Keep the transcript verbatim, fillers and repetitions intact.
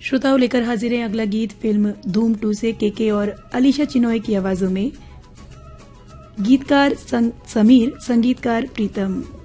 श्रोताओं, लेकर हाजिर हैं अगला गीत फिल्म धूम टू से केके और अलीशा चिनॉय की आवाजों में। गीतकार समीर, संगीतकार प्रीतम।